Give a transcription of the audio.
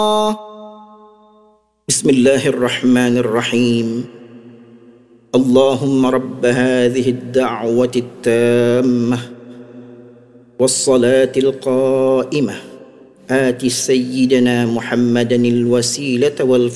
بسم الله الرحمن الرحيم. اللهم رب هذه الدعوة التامة والصلاة القائمة آت سيدنا محمدا الوسيلة والفضيلة